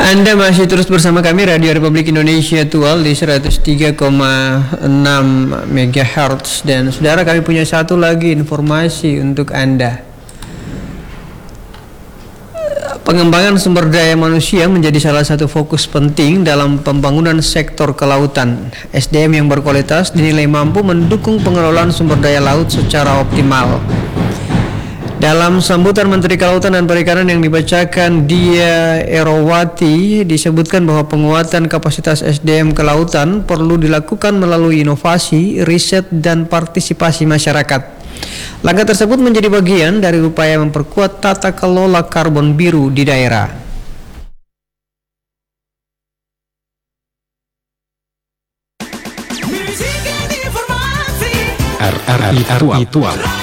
Anda masih terus bersama kami Radio Republik Indonesia Tual di 103,6 MHz. Dan saudara, kami punya satu lagi informasi untuk Anda. Pengembangan sumber daya manusia menjadi salah satu fokus penting dalam pembangunan sektor kelautan. SDM yang berkualitas dinilai mampu mendukung pengelolaan sumber daya laut secara optimal. Dalam sambutan Menteri Kelautan dan Perikanan yang dibacakan Dia Erowati, disebutkan bahwa penguatan kapasitas SDM kelautan perlu dilakukan melalui inovasi, riset, dan partisipasi masyarakat. Langkah tersebut menjadi bagian dari upaya memperkuat tata kelola karbon biru di daerah. RRI Tual.